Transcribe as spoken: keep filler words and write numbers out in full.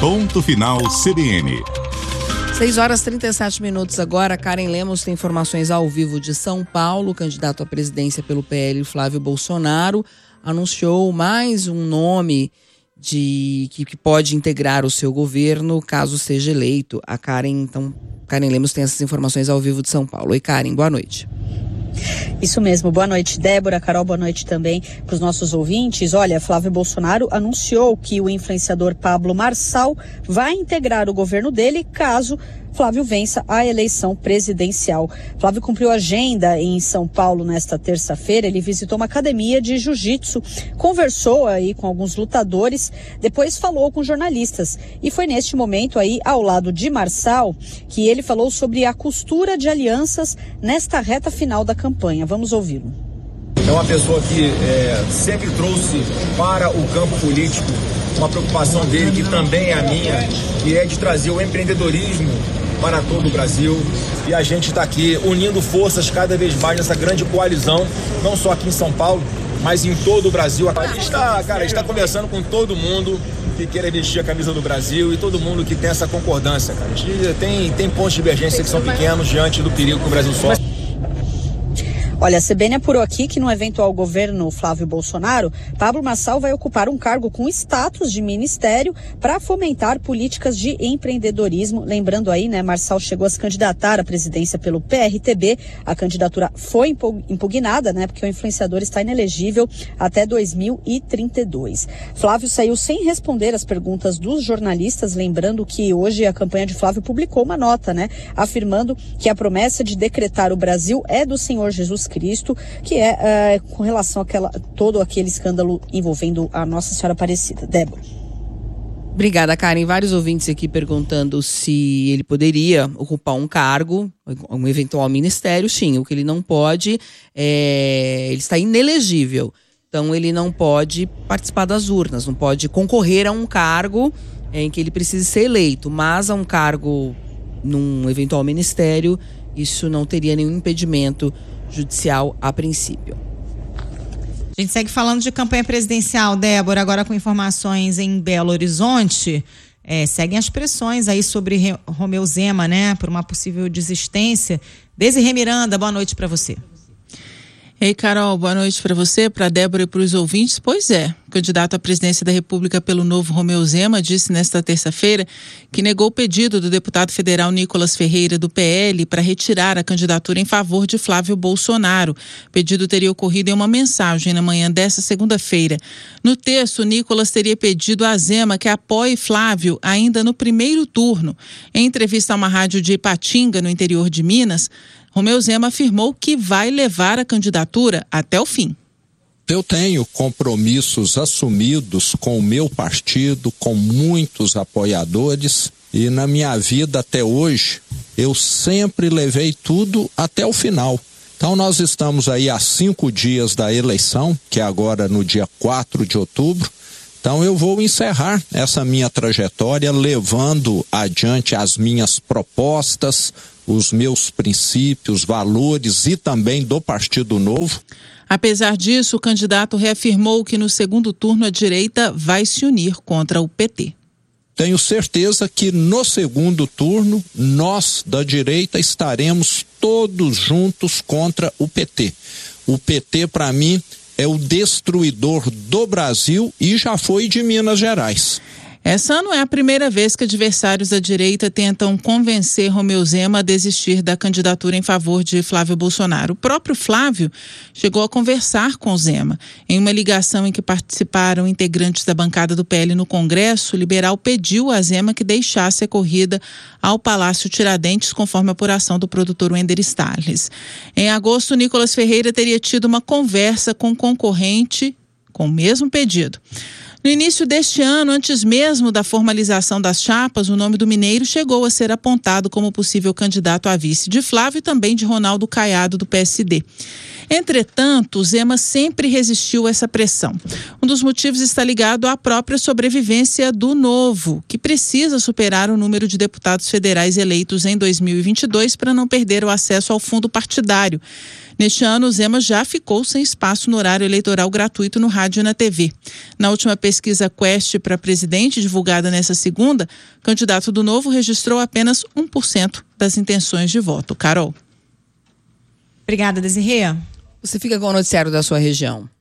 Ponto Final C B N. seis horas e trinta e sete minutos agora. Karen Lemos tem informações ao vivo de São Paulo. O candidato à presidência pelo P L, Flávio Bolsonaro, anunciou mais um nome de que, que pode integrar o seu governo caso seja eleito. A Karen, então, Karen Lemos tem essas informações ao vivo de São Paulo. Oi, Karen, boa noite. Isso mesmo, boa noite, Débora, Carol, boa noite também para os nossos ouvintes. Olha, Flávio Bolsonaro anunciou que o influenciador Pablo Marçal vai integrar o governo dele caso Flávio vença a eleição presidencial. Flávio cumpriu agenda em São Paulo nesta terça-feira. Ele visitou uma academia de jiu-jitsu, conversou aí com alguns lutadores, depois falou com jornalistas. E foi neste momento aí, ao lado de Marçal, que ele falou sobre a costura de alianças nesta reta final da campanha. Vamos ouvi-lo. É uma pessoa que é, sempre trouxe para o campo político uma preocupação dele, que também é a minha, que é de trazer o empreendedorismo para todo o Brasil. E a gente está aqui unindo forças cada vez mais nessa grande coalizão, não só aqui em São Paulo, mas em todo o Brasil. A gente está, cara, a gente está conversando com todo mundo que queira vestir a camisa do Brasil e todo mundo que tem essa concordância, cara. A gente tem, tem pontos de divergência que são pequenos diante do perigo que o Brasil sofre. Olha, a C B N apurou aqui que no eventual governo Flávio Bolsonaro, Pablo Marçal vai ocupar um cargo com status de ministério para fomentar políticas de empreendedorismo. Lembrando aí, né, Marçal chegou a se candidatar à presidência pelo P R T B. A candidatura foi impugnada, né, porque o influenciador está inelegível até dois mil e trinta e dois. Flávio saiu sem responder às perguntas dos jornalistas, lembrando que hoje a campanha de Flávio publicou uma nota, né, afirmando que a promessa de decretar o Brasil é do Senhor Jesus Cristo, que é uh, com relação àquela, todo aquele escândalo envolvendo a Nossa Senhora Aparecida. Débora. Obrigada, Karen. Vários ouvintes aqui perguntando se ele poderia ocupar um cargo, um eventual ministério. Sim, o que ele não pode é... ele está inelegível. Então ele não pode participar das urnas, não pode concorrer a um cargo em que ele precise ser eleito, mas a um cargo num eventual ministério, isso não teria nenhum impedimento judicial a princípio. A gente segue falando de campanha presidencial, Débora, agora com informações em Belo Horizonte. É, seguem as pressões aí sobre Re- Romeu Zema, né, por uma possível desistência. Desirê Miranda, boa noite para você. Ei, Carol, boa noite para você, para a Débora e para os ouvintes. Pois é, o candidato à presidência da República pelo Novo, Romeu Zema, disse nesta terça-feira que negou o pedido do deputado federal Nicolas Ferreira, do P L, para retirar a candidatura em favor de Flávio Bolsonaro. O pedido teria ocorrido em uma mensagem na manhã desta segunda-feira. No texto, Nicolas teria pedido a Zema que apoie Flávio ainda no primeiro turno. Em entrevista a uma rádio de Ipatinga, no interior de Minas, Romeu Zema afirmou que vai levar a candidatura até o fim. Eu tenho compromissos assumidos com o meu partido, com muitos apoiadores, e na minha vida até hoje eu sempre levei tudo até o final. Então nós estamos aí há cinco dias da eleição, que é agora no dia quatro de outubro. Então eu vou encerrar essa minha trajetória levando adiante as minhas propostas, os meus princípios, valores e também do Partido Novo. Apesar disso, o candidato reafirmou que no segundo turno a direita vai se unir contra o P T. Tenho certeza que no segundo turno nós da direita estaremos todos juntos contra o P T. O P T, para mim, é o destruidor do Brasil e já foi de Minas Gerais. Essa não é a primeira vez que adversários da direita tentam convencer Romeu Zema a desistir da candidatura em favor de Flávio Bolsonaro. O próprio Flávio chegou a conversar com Zema. Em uma ligação em que participaram integrantes da bancada do P L no Congresso, o liberal pediu a Zema que deixasse a corrida ao Palácio Tiradentes, conforme a apuração do produtor Wender Salles. Em agosto, Nicolas Ferreira teria tido uma conversa com o concorrente com o mesmo pedido. No início deste ano, antes mesmo da formalização das chapas, o nome do mineiro chegou a ser apontado como possível candidato a vice de Flávio e também de Ronaldo Caiado, do P S D. Entretanto, o Zema sempre resistiu a essa pressão. Um dos motivos está ligado à própria sobrevivência do Novo, que precisa superar o número de deputados federais eleitos em dois mil e vinte e dois para não perder o acesso ao fundo partidário. Neste ano, o Zema já ficou sem espaço no horário eleitoral gratuito no rádio e na T V. Na última pesquisa Quest para presidente, divulgada nesta segunda, o candidato do Novo registrou apenas um por cento das intenções de voto. Carol. Obrigada, Desirê. Você fica com o noticiário da sua região.